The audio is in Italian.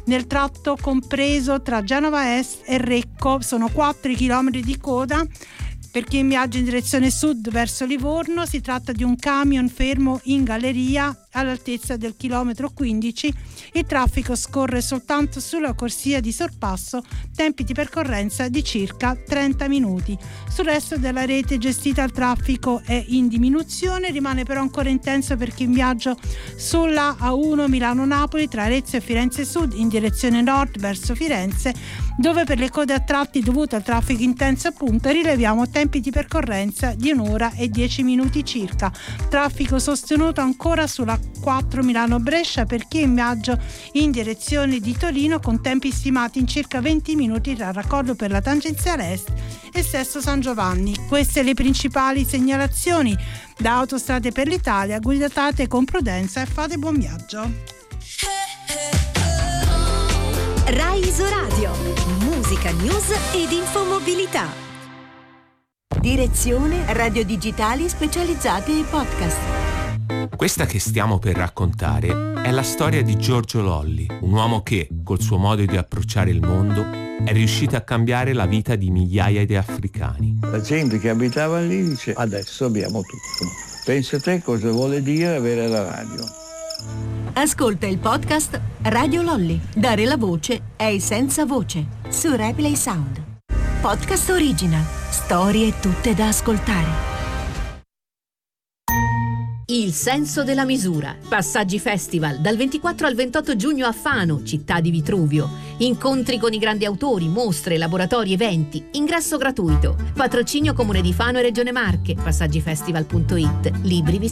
nel tratto compreso tra Genova Est e Recco. Sono 4 chilometri di coda. Per chi in viaggio in direzione sud verso Livorno si tratta di un camion fermo in galleria all'altezza del chilometro 15. Il traffico scorre soltanto sulla corsia di sorpasso, tempi di percorrenza di circa 30 minuti. Sul resto della rete gestita il traffico è in diminuzione, rimane però ancora intenso per chi in viaggio sulla A1 Milano-Napoli tra Arezzo e Firenze Sud in direzione nord verso Firenze, dove per le code a tratti dovute al traffico intenso appunto rileviamo tempi di percorrenza di 1 ora e 10 minuti circa. Traffico sostenuto ancora sulla 4 Milano-Brescia per chi è in viaggio in direzione di Torino, con tempi stimati in circa 20 minuti tra raccordo per la tangenziale est e Sesto San Giovanni. Queste le principali segnalazioni da Autostrade per l'Italia. Guidate con prudenza e fate buon viaggio. Rai Isoradio, musica, news ed infomobilità. Direzione radio digitali specializzate e podcast. Questa che stiamo per raccontare è la storia di Giorgio Lolli, un uomo che, col suo modo di approcciare il mondo, è riuscito a cambiare la vita di migliaia di africani. La gente che abitava lì dice: adesso abbiamo tutto. Pensa a te cosa vuole dire avere la radio. Ascolta il podcast Radio Lolli. Dare la voce ai senza voce su Replay Sound. Podcast original. Storie tutte da ascoltare. Il senso della misura. Passaggi Festival dal 24 al 28 giugno a Fano, città di Vitruvio. Incontri con i grandi autori, mostre, laboratori, eventi. Ingresso gratuito. Patrocinio Comune di Fano e Regione Marche. Passagifestival.it. Libri